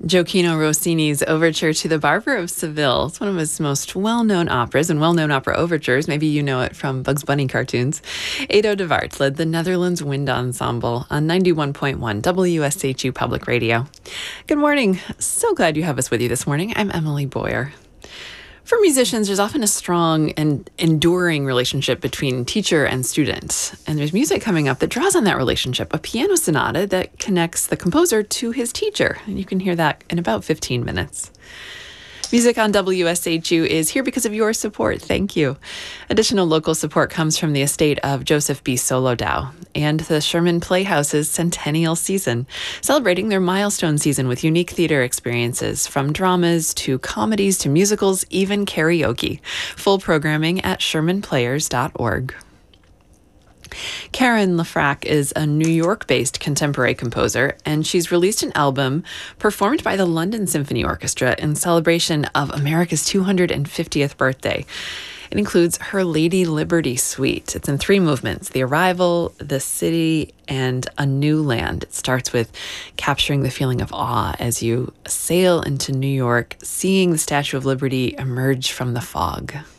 Gioacchino Rossini's Overture to the Barber of Seville. It's one of his most well-known operas and well-known opera overtures. Maybe you know it from Bugs Bunny cartoons. Edo de Waart led the Netherlands Wind Ensemble on 91.1 WSHU Public Radio. Good morning. So glad you have us with you this morning. I'm Emily Boyer. For musicians, there's often a strong and enduring relationship between teacher and student. And there's music coming up that draws on that relationship, a piano sonata that connects the composer to his teacher. And you can hear that in about 15 minutes. Music on WSHU is here because of your support. Thank you. Additional local support comes from the estate of Joseph B. Solodow and the Sherman Playhouse's centennial season, celebrating their milestone season with unique theater experiences from dramas to comedies to musicals, even karaoke. Full programming at shermanplayers.org. Karen LaFrac is a New York-based contemporary composer, and she's released an album performed by the London Symphony Orchestra in celebration of America's 250th birthday. It includes her Lady Liberty Suite. It's in 3 movements: The Arrival, The City, and A New Land. It starts with capturing the feeling of awe as you sail into New York, seeing the Statue of Liberty emerge from the fog.